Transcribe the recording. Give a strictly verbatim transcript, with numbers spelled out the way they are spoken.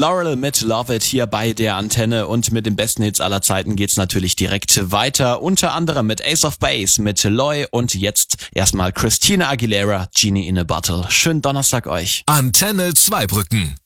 Laurel mit Love It hier bei der Antenne und mit den besten Hits aller Zeiten geht's natürlich direkt weiter. Unter anderem mit Ace of Base, mit Loy und jetzt erstmal Christina Aguilera, Genie in a Bottle. Schönen Donnerstag euch. Antenne Zweibrücken.